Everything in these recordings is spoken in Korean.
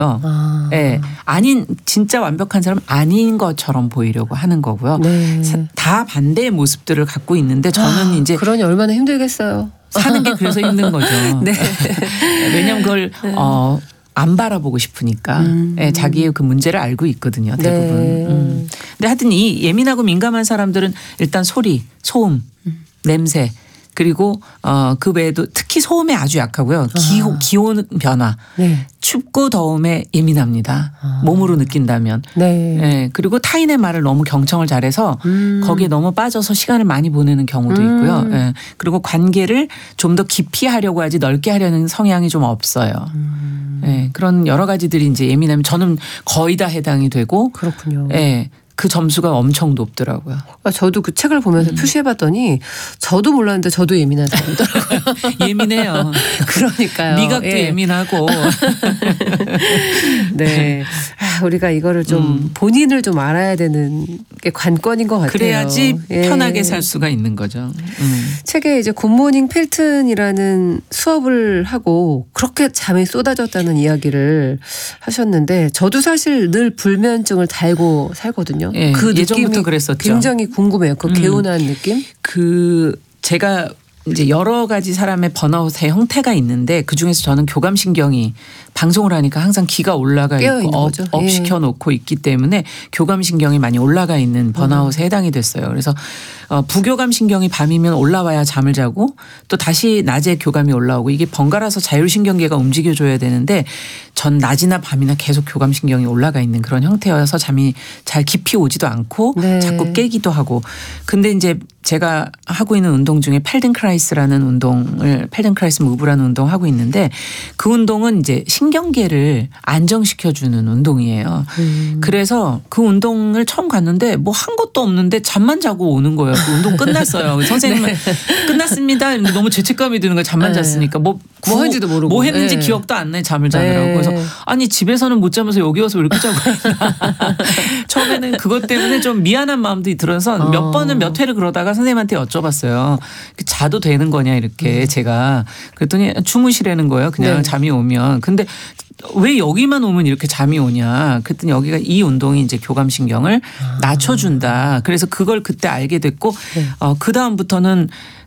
예, 아닌 진짜 완벽한 사람 아닌 것처럼 보이려고 하는 거고요. 네. 다 반대의 모습들을 갖고 있는데 저는 이제 그러니 얼마나 힘들겠어요. 사는 게 그래서 힘든 거죠. 네. 왜냐하면 그걸 안 바라보고 싶으니까 자기의 그 문제를 알고 있거든요. 대부분. 네. 근데 하여튼 이 예민하고 민감한 사람들은 일단 소리, 소음, 냄새 그리고 그 외에도 특히 소음에 아주 약하고요. 기온 변화, 네. 춥고 더움에 예민합니다. 몸으로 느낀다면. 네. 네. 그리고 타인의 말을 너무 경청을 잘해서 거기에 너무 빠져서 시간을 많이 보내는 경우도 있고요. 네. 그리고 관계를 좀 더 깊이 하려고 하지 넓게 하려는 성향이 좀 없어요. 네. 그런 여러 가지들이 이제 예민하면 저는 거의 다 해당이 되고. 그렇군요. 네. 그 점수가 엄청 높더라고요. 저도 그 책을 보면서 표시해봤더니 저도 몰랐는데 저도 예민한 사람이더라고요. 예민해요. 그러니까요. 미각도 예민하고. 네. 우리가 이거를 좀 본인을 좀 알아야 되는 게 관건인 것 같아요. 그래야지 편하게 살 수가 있는 거죠. 책에 이제 굿모닝 필튼이라는 수업을 하고 그렇게 잠이 쏟아졌다는 이야기를 하셨는데 저도 사실 늘 불면증을 달고 살거든요. 예, 그 예전부터 느낌이 그랬었죠. 굉장히 궁금해요. 그 개운한 느낌? 제가 이제 여러 가지 사람의 번아웃의 형태가 있는데 그중에서 저는 교감신경이 방송을 하니까 항상 기가 올라가 있고 업 시켜놓고 있기 때문에 교감신경이 많이 올라가 있는 번아웃에 해당이 됐어요. 그래서 부교감신경이 밤이면 올라와야 잠을 자고 또 다시 낮에 교감이 올라오고 이게 번갈아서 자율신경계가 움직여줘야 되는데 전 낮이나 밤이나 계속 교감신경이 올라가 있는 그런 형태여서 잠이 잘 깊이 오지도 않고 자꾸 깨기도 하고 근데 이제 제가 하고 있는 운동 중에 펠든크라이스라는 운동을 펠든크라이스 무브라는 운동을 하고 있는데 그 운동은 이제 신경계를 안정시켜주는 운동이에요. 그래서 그 운동을 처음 갔는데 뭐 한 것도 없는데 잠만 자고 오는 거예요. 그 운동 끝났어요. 선생님은 끝났습니다. 너무 죄책감이 드는 거예요. 잠만 잤으니까 뭐 했는지도 모르고 뭐 했는지 기억도 안 나요. 잠을 자느라고. 그래서 아니 집에서는 못 자면서 여기 와서 왜 이렇게 자고 있나. 처음에는 그것 때문에 좀 미안한 마음도 들어서 몇 번은 몇 회를 그러다가 선생님한테 여쭤봤어요. 자도 되는 거냐 이렇게 제가. 그랬더니 주무시라는 거예요. 그냥 잠이 오면. 근데 왜 여기만 오면 이렇게 잠이 오냐. 그랬더니 여기가 이 운동이 이제 교감신경을 낮춰준다. 그래서 그걸 그때 알게 됐고 그 다음부터는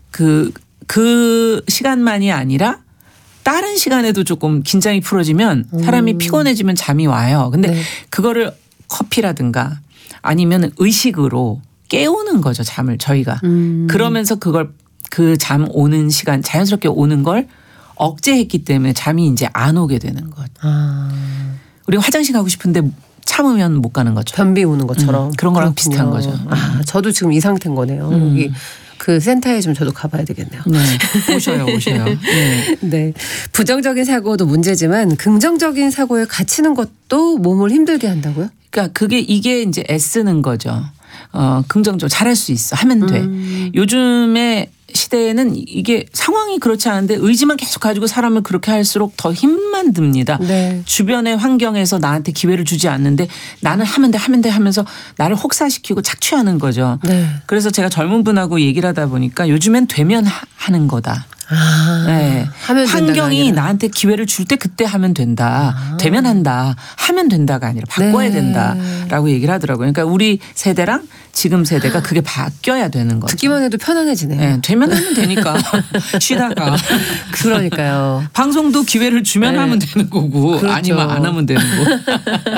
그 시간만이 아니라 다른 시간에도 조금 긴장이 풀어지면 사람이 피곤해지면 잠이 와요. 근데 그거를 커피라든가 아니면 의식으로 깨우는 거죠. 잠을 저희가. 그러면서 그걸 그 잠 오는 시간 자연스럽게 오는 걸 억제했기 때문에 잠이 이제 안 오게 되는 것. 우리가 화장실 가고 싶은데 참으면 못 가는 거죠. 변비 오는 것처럼. 그런 거랑 비슷한 거죠. 저도 지금 이 상태인 거네요. 여기 그 센터에 좀 저도 가봐야 되겠네요. 네. 오셔요. 네. 네. 부정적인 사고도 문제지만 긍정적인 사고에 갇히는 것도 몸을 힘들게 한다고요? 그러니까 이게 이제 애쓰는 거죠. 긍정적으로 잘할 수 있어. 하면 돼. 요즘에 시대에는 이게 상황이 그렇지 않은데 의지만 계속 가지고 사람을 그렇게 할수록 더 힘만 듭니다. 주변의 환경에서 나한테 기회를 주지 않는데 나는 하면 돼 하면서 나를 혹사시키고 착취하는 거죠. 그래서 제가 젊은 분하고 얘기를 하다 보니까 요즘엔 되면 하는 거다. 네. 환경이 나한테 기회를 줄 때 그때 하면 된다. 되면 한다. 하면 된다가 아니라 바꿔야 된다라고 얘기를 하더라고요. 그러니까 우리 세대랑 지금 세대가 그게 바뀌어야 되는 거죠. 듣기만 해도 편안해지네요. 네. 되면 하면 되니까 쉬다가. 그러니까요. 방송도 기회를 주면 하면 되는 거고 아니면 안 하면 되는 거고.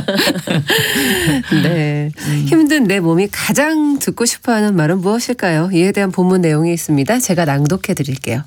네. 힘든 내 몸이 가장 듣고 싶어하는 말은 무엇일까요? 이에 대한 본문 내용이 있습니다. 제가 낭독해 드릴게요.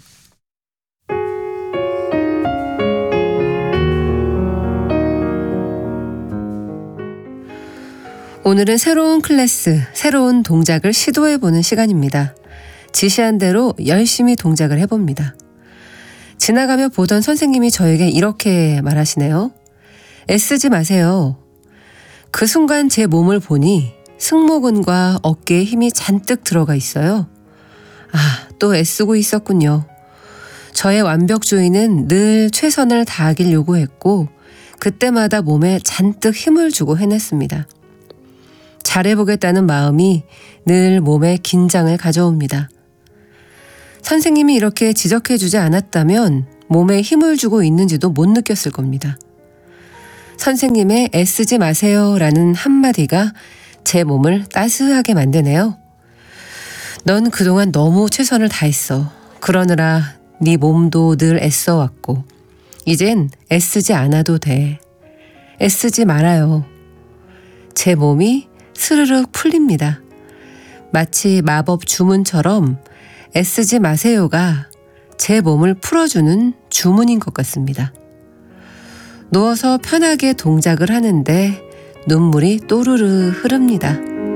오늘은 새로운 클래스, 새로운 동작을 시도해보는 시간입니다. 지시한 대로 열심히 동작을 해봅니다. 지나가며 보던 선생님이 저에게 이렇게 말하시네요. 애쓰지 마세요. 그 순간 제 몸을 보니 승모근과 어깨에 힘이 잔뜩 들어가 있어요. 또 애쓰고 있었군요. 저의 완벽주의는 늘 최선을 다하길 요구했고 그때마다 몸에 잔뜩 힘을 주고 해냈습니다. 잘해보겠다는 마음이 늘 몸에 긴장을 가져옵니다. 선생님이 이렇게 지적해주지 않았다면 몸에 힘을 주고 있는지도 못 느꼈을 겁니다. 선생님의 애쓰지 마세요라는 한마디가 제 몸을 따스하게 만드네요. 넌 그동안 너무 최선을 다했어. 그러느라 네 몸도 늘 애써왔고 이젠 애쓰지 않아도 돼. 애쓰지 말아요. 제 몸이 스르륵 풀립니다. 마치 마법 주문처럼 애쓰지 마세요가 제 몸을 풀어주는 주문인 것 같습니다. 누워서 편하게 동작을 하는데 눈물이 또르르 흐릅니다.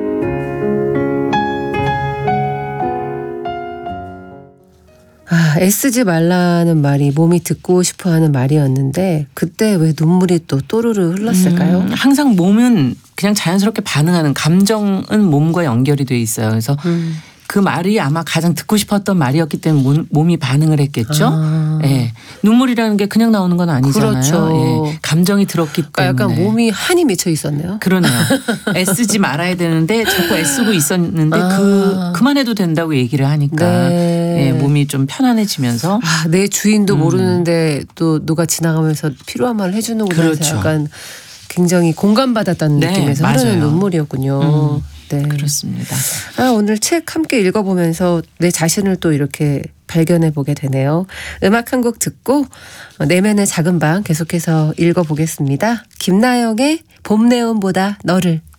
애쓰지 말라는 말이 몸이 듣고 싶어하는 말이었는데 그때 왜 눈물이 또 또르르 흘렀을까요? 항상 몸은 그냥 자연스럽게 반응하는 감정은 몸과 연결이 돼 있어요. 그래서 그 말이 아마 가장 듣고 싶었던 말이었기 때문에 몸이 반응을 했겠죠. 예. 눈물이라는 게 그냥 나오는 건 아니잖아요. 그렇죠. 예. 감정이 들었기 때문에. 약간 몸이 한이 맺혀 있었네요. 그러네요. 애쓰지 말아야 되는데 자꾸 애쓰고 있었는데 그만해도 된다고 얘기를 하니까 네. 예, 몸이 좀 편안해지면서 내 주인도 모르는데 또 누가 지나가면서 필요한 말을 해주는구나. 그렇죠. 약간 굉장히 공감받았다는 네, 느낌에서 맞아요. 흐르는 눈물이었군요. 네. 그렇습니다. 오늘 책 함께 읽어보면서 내 자신을 또 이렇게 발견해 보게 되네요. 음악 한 곡 듣고 내면의 작은 방 계속해서 읽어보겠습니다. 김나영의 봄 내음보다 너를.